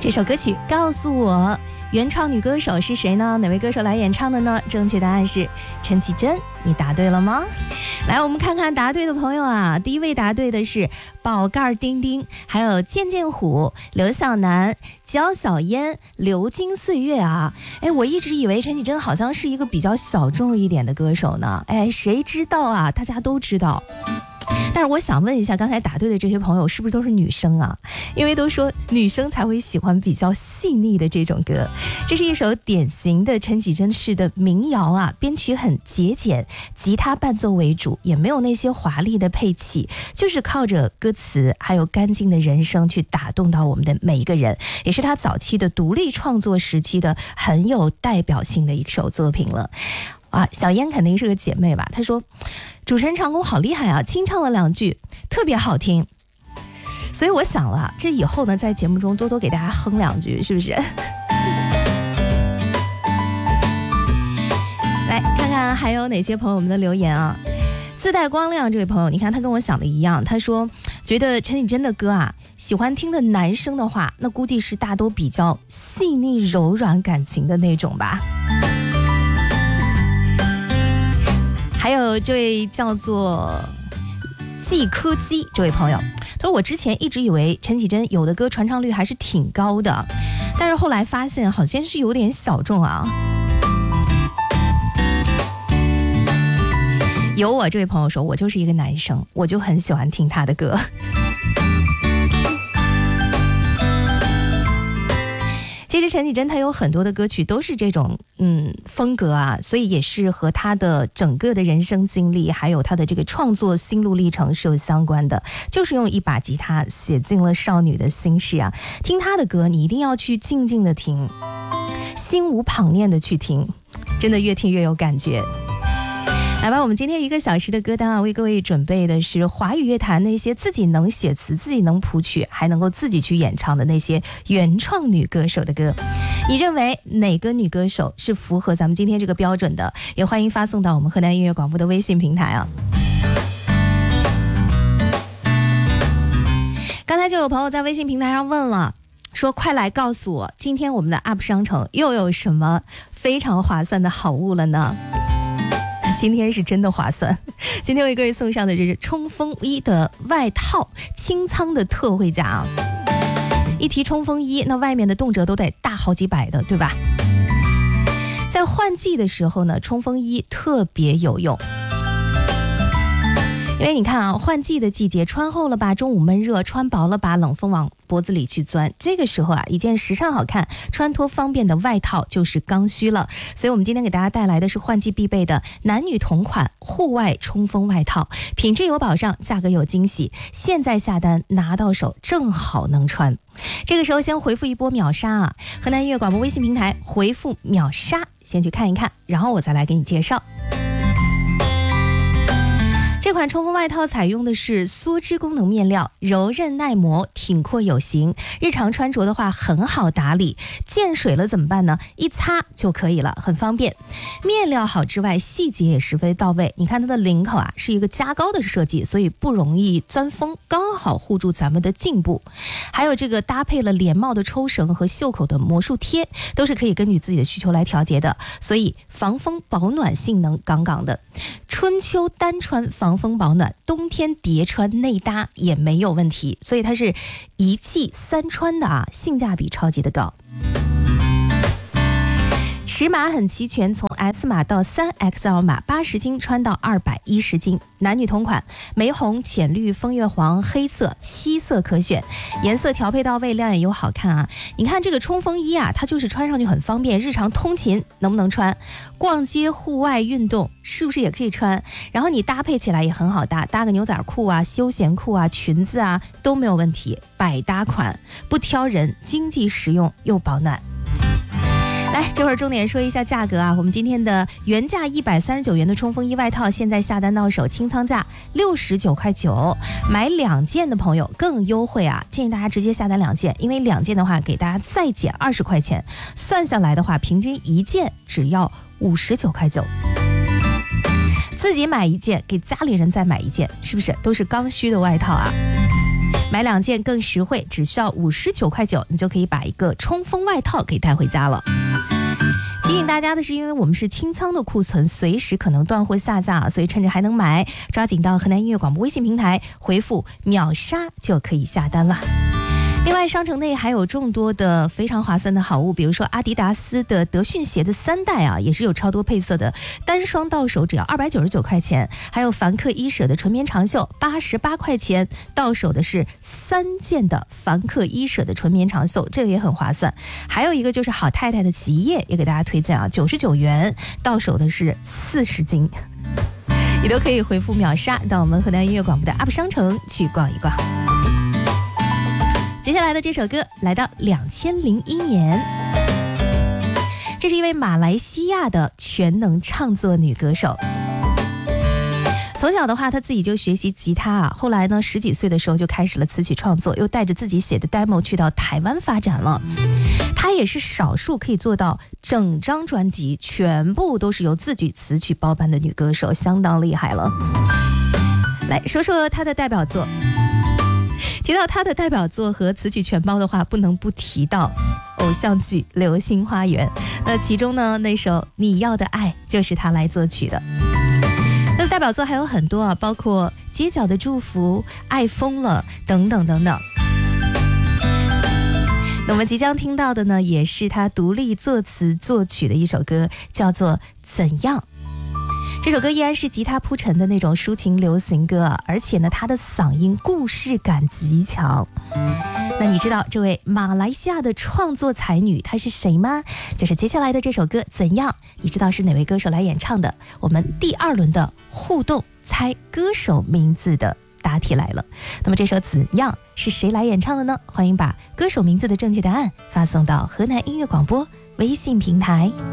这首歌曲告诉我原创女歌手是谁呢？哪位歌手来演唱的呢？正确答案是陈绮贞，你答对了吗？来，我们看看答对的朋友啊。第一位答对的是宝盖丁丁，还有健健虎、刘小楠、焦小烟、流金岁月啊。我一直以为陈绮贞好像是一个比较小众一点的歌手呢。谁知道啊？大家都知道。但是我想问一下，刚才答对的这些朋友是不是都是女生啊？因为都说女生才会喜欢比较细腻的这种歌。这是一首典型的陈绮贞式的民谣啊，编曲很节俭，吉他伴奏为主，也没有那些华丽的配器，就是靠着歌词还有干净的人声去打动到我们的每一个人，也是他早期的独立创作时期的很有代表性的一首作品了。小燕肯定是个姐妹吧，她说主持人唱功好厉害啊，清唱了2句特别好听。所以我想了，这以后呢在节目中多多给大家哼2句，是不是？来看看还有哪些朋友们的留言啊。自带光亮这位朋友，你看他跟我想的一样，他说觉得陈绮贞的歌啊，喜欢听的男生的话，那估计是大都比较细腻柔软感情的那种吧。还有这位叫做季科基这位朋友，他说我之前一直以为陈绮贞有的歌传唱率还是挺高的，但是后来发现好像是有点小众啊。有我这位朋友说，我就是一个男生，我就很喜欢听他的歌。其实陈绮贞她有很多的歌曲都是这种风格啊，所以也是和她的整个的人生经历还有她的这个创作心路历程是有相关的，就是用一把吉他写尽了少女的心事啊。听她的歌你一定要去静静的听，心无旁念的去听，真的越听越有感觉。来吧，我们今天1个小时的歌单啊，为各位准备的是华语乐坛那些自己能写词、自己能谱曲，还能够自己去演唱的那些原创女歌手的歌。你认为哪个女歌手是符合咱们今天这个标准的？也欢迎发送到我们河南音乐广播的微信平台啊。刚才就有朋友在微信平台上问了，说快来告诉我，今天我们的 UP 商城又有什么非常划算的好物了呢？今天是真的划算，今天为各位送上的这是冲锋衣的外套，清仓的特惠价啊！一提冲锋衣，那外面的动辄都得大好几百的，对吧？在换季的时候呢，冲锋衣特别有用。因为你看啊，换季的季节，穿厚了吧中午闷热，穿薄了吧冷风往脖子里去钻，这个时候啊，一件时尚好看穿脱方便的外套就是刚需了。所以我们今天给大家带来的是换季必备的男女同款户外冲锋外套，品质有保障，价格有惊喜，现在下单拿到手正好能穿。这个时候先回复一波秒杀啊，河南音乐广播微信平台回复秒杀，先去看一看，然后我再来给你介绍。这款冲锋外套采用的是梭织功能面料，柔韧耐磨，挺阔有型，日常穿着的话很好打理，见水了怎么办呢？一擦就可以了，很方便。面料好之外，细节也十分到位。你看它的领口啊是一个加高的设计，所以不容易钻风，刚好护住咱们的颈部。还有这个搭配了连帽的抽绳和袖口的魔术贴，都是可以根据自己的需求来调节的，所以防风保暖性能杠杠的。春秋单穿防风保暖，冬天叠穿内搭也没有问题，所以它是一气3穿的啊，性价比超级的高。尺码很齐全，从 S 码到 3XL 码，80斤穿到210斤，男女同款，玫红、浅绿、枫叶黄、黑色7色可选，颜色调配到位，亮眼又好看啊！你看这个冲锋衣啊，它就是穿上去很方便，日常通勤能不能穿？逛街户外运动是不是也可以穿？然后你搭配起来也很好搭，搭个牛仔裤啊、休闲裤啊、裙子啊都没有问题，百搭款，不挑人，经济实用又保暖。来，这会儿重点说一下价格啊，我们今天的原价139元的冲锋衣外套，现在下单到手清仓价69.9块，买2件的朋友更优惠啊，建议大家直接下单2件，因为2件的话给大家再减20块钱，算下来的话平均1件只要59.9块。自己买1件，给家里人再买1件，是不是都是刚需的外套啊？ 买2件更实惠，只需要59.9块，你就可以把一个冲锋外套给带回家了。提醒大家的是，因为我们是清仓的库存，随时可能断货下架，所以趁着还能买，抓紧到河南音乐广播微信平台回复秒杀就可以下单了。另外，商城内还有众多的非常划算的好物，比如说阿迪达斯的德训鞋的3代啊，也是有超多配色的，单双到手只要299块钱，还有凡客衣舍的纯棉长袖88块钱，到手的是3件的凡客衣舍的纯棉长袖，这个也很划算。还有一个就是好太太的洗衣液，也给大家推荐啊，99元，到手的是40斤。你都可以回复秒杀到我们河南音乐广播的 UP 商城去逛一逛。接下来的这首歌来到2001年，这是一位马来西亚的全能唱作女歌手。从小的话，她自己就学习吉他啊，后来呢10几岁的时候就开始了词曲创作，又带着自己写的 demo 去到台湾发展了。她也是少数可以做到整张专辑全部都是由自己词曲包办的女歌手，相当厉害了。来说说她的代表作。提到他的代表作和词曲全包的话，不能不提到偶像剧《流星花园》。那其中呢，那首《你要的爱》就是他来作曲的。那代表作还有很多啊，包括《街角的祝福》、《爱疯了》等等等等。那我们即将听到的呢，也是他独立作词作曲的一首歌，叫做《怎样》。这首歌依然是吉他铺陈的那种抒情流行歌啊，而且呢，他的嗓音故事感极强。那你知道这位马来西亚的创作才女她是谁吗？就是接下来的这首歌《怎样》，你知道是哪位歌手来演唱的？我们第2轮的互动猜歌手名字的答题来了。那么这首《怎样》是谁来演唱的呢？欢迎把歌手名字的正确答案发送到河南音乐广播微信平台。